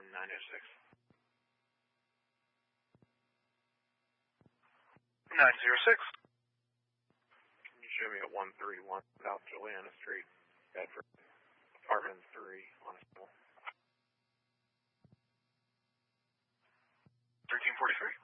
906. 906. Can you show me at 131 South Juliana Street, Bedford, apartment 3 on a school? 1343.